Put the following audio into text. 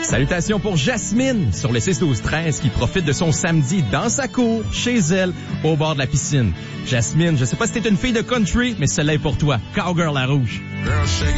Salutations pour Jasmine sur le 6-12-13 qui profite de son samedi dans sa cour, chez elle, au bord de la piscine. Jasmine, je sais pas si t'es une fille de country, mais celle-là est pour toi. Cowgirl la rouge. Girl, shake it.